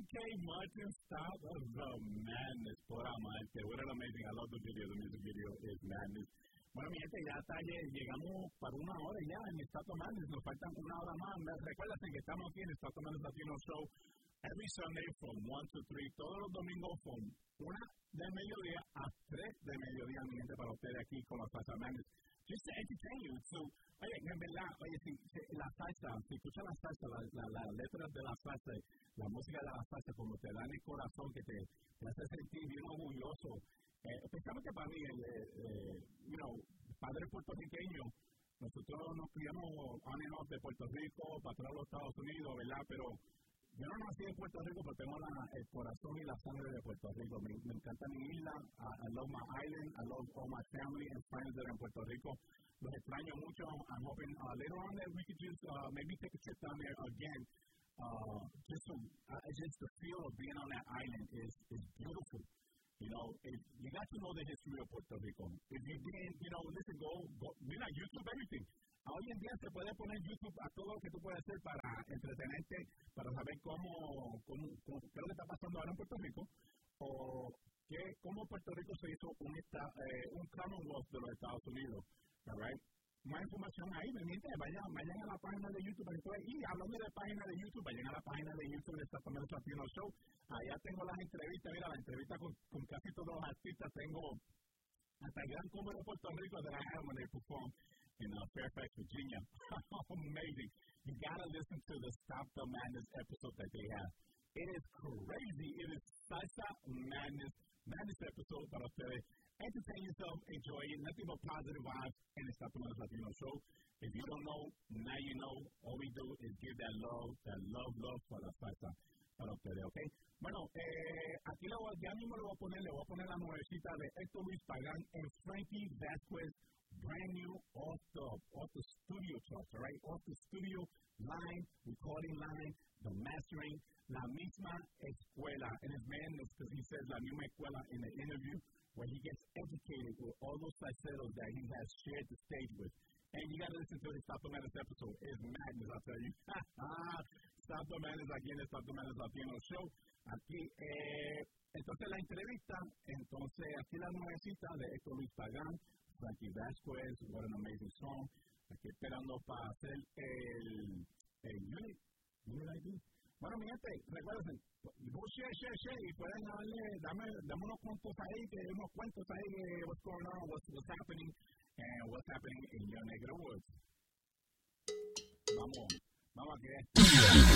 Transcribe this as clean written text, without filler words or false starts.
TK Martin, Stop the Madness, por amarte. What an amazing, I love the video, the music video is madness. Bueno, mi gente, ya está, llegamos para una hora ya en Stop the Madness, nos faltan una hora más. Recuerden que estamos aquí en Stop the Madness Latino Show every Sunday from 1 to 3, todos los domingos from 1 de mediodía a 3 de mediodía, mi gente, para ustedes aquí con la Salsa Madness. Just to entertain you. So, oye, en verdad, la salsa, si escuchas la salsa, las letras de la salsa, la música de la salsa, como te da en el corazón, que te hace sentir bien orgulloso. Especialmente para mí, padre puertorriqueño, nosotros nos criamos on and off de Puerto Rico, para atrás de los Estados Unidos, ¿verdad? Pero yo no nací en Puerto Rico, pero tengo el corazón y la sangre de Puerto Rico. Me encanta mi isla. I love my island. I love all my family and friends that are in Puerto Rico. Los extraño mucho. I'm hoping later on that we could just maybe take a trip down there again. Just the feel of being on that island is beautiful. You know, you got to know the history of Puerto Rico. If you didn't, listen, go, mira, YouTube everything. Hoy en día se puede poner YouTube a todo lo que tú puedes hacer para entretenerte, para saber qué es lo que está pasando ahora en Puerto Rico, o cómo Puerto Rico se hizo un Commonwealth de los Estados Unidos. All right? Más información ahí, vayan a la página de YouTube. Y hablando de página de YouTube, vayan a la página de YouTube de Stop the Madness Latino Show. Allá tengo las entrevistas, mira, la entrevista con casi todos los artistas. Tengo hasta el gran combo de Puerto Rico that I had when they performed in Fairfax, Virginia. Amazing. You gotta listen to the Stop the Madness episode that they have. It is crazy. It is Salsa Madness episode para ustedes. Entertain yourself, enjoy it. Nothing but positive vibes in the Stop the Madness Latino Show. If you don't know, now you know. All we do is give that love for la salsa para ustedes, ¿ok? Bueno, aquí ya mismo le voy a poner la nuevecita de Héctor Luis Pagán and Frankie Vasquez, brand new off the studio charts, all right? Off the studio line, recording line, the mastering, la misma escuela. And his man, because he says la misma escuela in the interview, where he gets educated with all those salseros that he has shared the stage with. And you got to listen to the Stop the Madness episode. It's madness, I'll tell you. Stop the Madness aquí en el Stop the Madness Latino Show. Aquí, entonces la entrevista, aquí la nuevecita de Héctor Luis Pagán, Frankie Vasquez, What an Amazing Song. Aquí esperando para hacer el unit ID. Bueno, mi gente, recuerden, share, y pueden dame unos cuentos ahí, what's going on, what's happening, and what's happening in your neck of the woods. Vamos a que